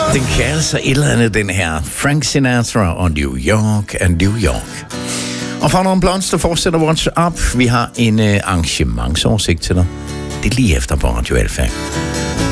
Den kan altså et eller andet, den her Frank Sinatra og New York and New York. Og fra nogle blonds, der fortsætter WhatsApp. Vi har en arrangementsoversigt til dig. Det er lige efter på Radio Alfa.